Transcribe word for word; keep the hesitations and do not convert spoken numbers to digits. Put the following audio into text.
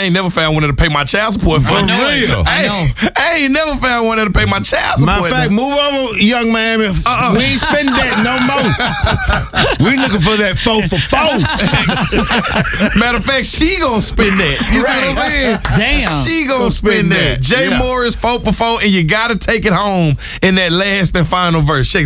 ain't never found one that'll pay my child support. For real. I, I, I ain't never found one that'll pay my child support. Matter of fact, move over, young man. Uh-uh. We ain't spending that no more. We looking for that four for four. Matter of fact, she gonna spend that. You right. see what I'm saying? Damn. She gonna spend, spend that. that. Jay yeah. Morris four for four, and you gotta take it home in that last and final verse. Shake